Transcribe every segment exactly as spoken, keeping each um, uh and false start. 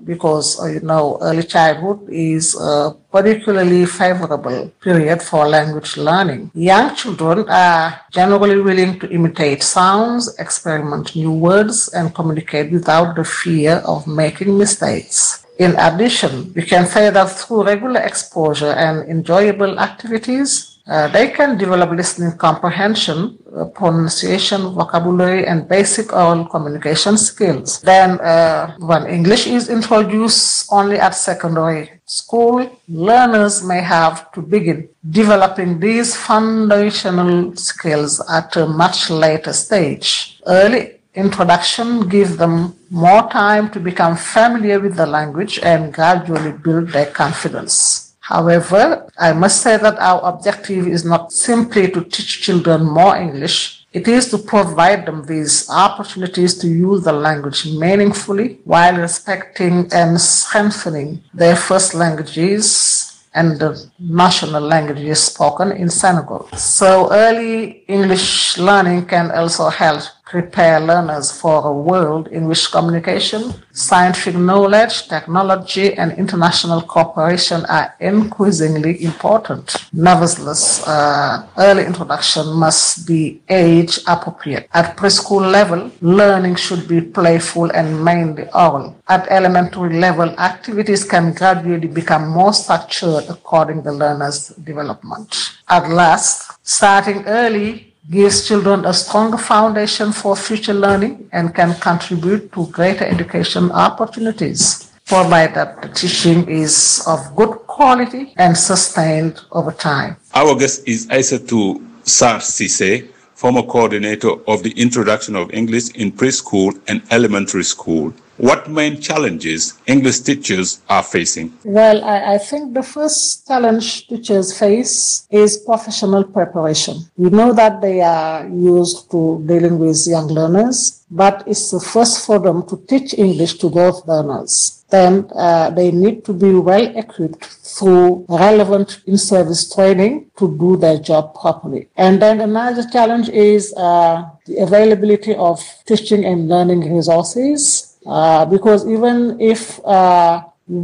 because, uh, you know, early childhood is a particularly favorable period for language learning. Young children are generally willing to imitate sounds, experiment new words, and communicate without the fear of making mistakes. In addition, we can say that through regular exposure and enjoyable activities, uh, they can develop listening comprehension, uh, pronunciation, vocabulary, and basic oral communication skills. Then, uh, when English is introduced only at secondary school, learners may have to begin developing these foundational skills at a much later stage. Early introduction gives them more time to become familiar with the language and gradually build their confidence. However, I must say that our objective is not simply to teach children more English. It is to provide them these opportunities to use the language meaningfully while respecting and strengthening their first languages and the national languages spoken in Senegal. So early English learning can also help prepare learners for a world in which communication, scientific knowledge, technology, and international cooperation are increasingly important. Nevertheless, uh, early introduction must be age appropriate. At preschool level, learning should be playful and mainly oral. At elementary level, activities can gradually become more structured according to the learner's development. At last, starting early gives children a stronger foundation for future learning and can contribute to greater education opportunities, provided the teaching is of good quality and sustained over time. Our guest is Aissatou Sarr Cissé, former coordinator of the introduction of English in preschool and elementary school. What main challenges English teachers are facing? Well, I, I think the first challenge teachers face is professional preparation. We know that they are used to dealing with young learners, but it's the first for them to teach English to those learners. Then uh, they need to be well equipped through relevant in-service training to do their job properly. And then another challenge is uh, the availability of teaching and learning resources. Uh, because even if uh,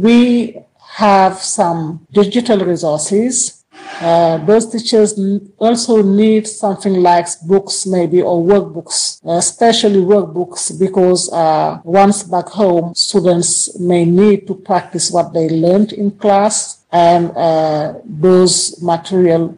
we have some digital resources, uh, those teachers also need something like books maybe or workbooks, especially workbooks, because uh, once back home, students may need to practice what they learned in class, and uh, those materials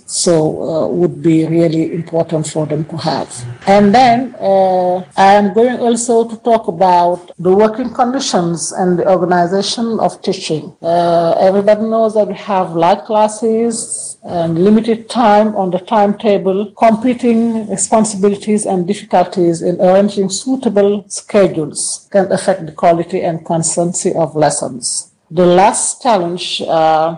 so uh, would be really important for them to have. And then uh, I am going also to talk about the working conditions and the organization of teaching. Uh, everybody knows that we have large classes and limited time on the timetable, competing responsibilities and difficulties in arranging suitable schedules can affect the quality and consistency of lessons. The last challenge uh,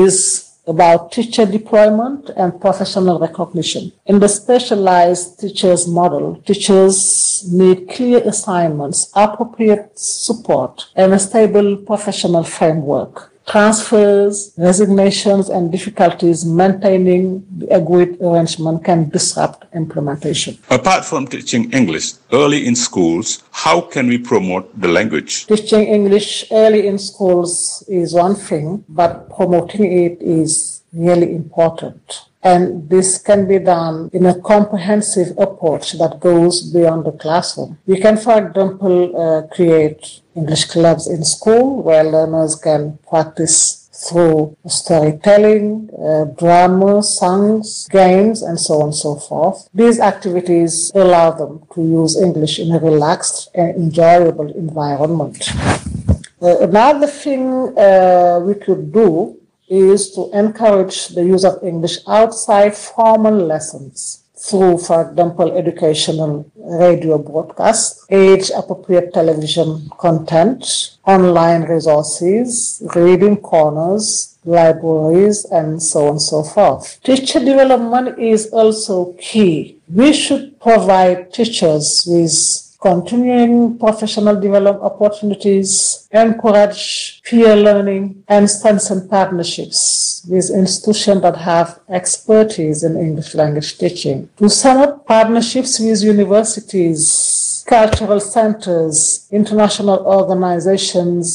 is about teacher deployment and professional recognition. In the specialized teachers model, teachers need clear assignments, appropriate support, and a stable professional framework. Transfers, resignations, and difficulties maintaining the agreed arrangement can disrupt implementation. Apart from teaching English early in schools, how can we promote the language? Teaching English early in schools is one thing, but promoting it is really important. And this can be done in a comprehensive approach that goes beyond the classroom. We can, for example, uh, create English clubs in school where learners can practice through storytelling, uh, drama, songs, games, and so on and so forth. These activities allow them to use English in a relaxed and enjoyable environment. Uh, another thing uh, we could do is to encourage the use of English outside formal lessons through, for example, educational radio broadcasts, age-appropriate television content, online resources, reading corners, libraries, and so on and so forth. Teacher development is also key. We should provide teachers with continuing professional development opportunities, encourage peer learning, and strengthen partnerships with institutions that have expertise in English language teaching. To sum up, partnerships with universities, cultural centers, international organizations,